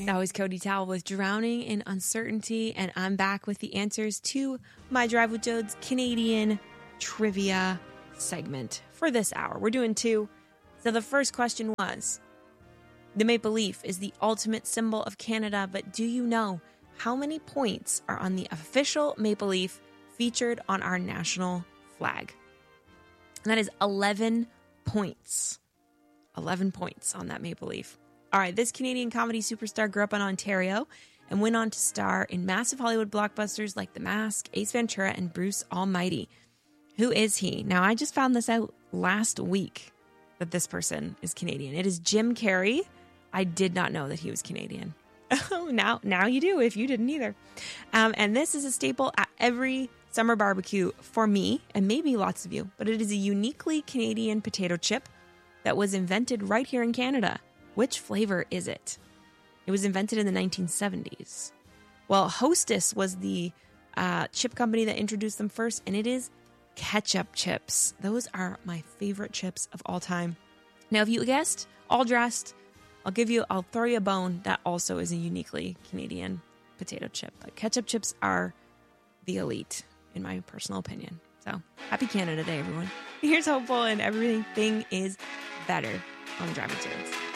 That was Cody Towell with Drowning in Uncertainty, and I'm back with the answers to my Drive with Jodes Canadian trivia segment for this hour. We're doing two. So the first question was, the maple leaf is the ultimate symbol of Canada, but do you know how many points are on the official maple leaf featured on our national flag? And that is 11 points. 11 points on that maple leaf. All right, this Canadian comedy superstar grew up in Ontario and went on to star in massive Hollywood blockbusters like The Mask, Ace Ventura, and Bruce Almighty. Who is he? Now, I just found this out last week that this person is Canadian. It is Jim Carrey. I did not know that he was Canadian. Oh, now you do if you didn't either. And this is a staple at every summer barbecue for me and maybe lots of you. But it is a uniquely Canadian potato chip that was invented right here in Canada. Which flavor is it? It was invented in the 1970s. Well, Hostess was the chip company that introduced them first, and it is ketchup chips. Those are my favorite chips of all time. Now, if you guessed All Dressed, I'll throw you a bone. That also is a uniquely Canadian potato chip. But ketchup chips are the elite, in my personal opinion. So, happy Canada Day, everyone. Here's hopeful, and everything is better on the Drive with Jodes.